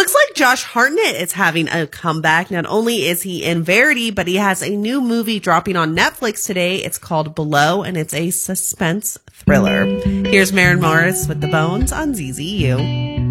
looks like Josh Hartnett is having a comeback. Not only is he in Verity, but he has a new movie dropping on Netflix today. It's called Below, and it's a suspense thriller. Here's Maren Morris with The Bones on ZZU.